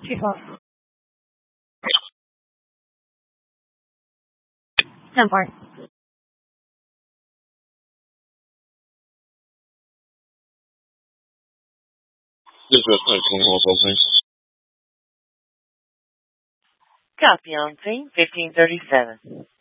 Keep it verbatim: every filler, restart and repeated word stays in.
Chief of ten four. This is West twenty-one opening. Copy on scene, fifteen thirty-seven.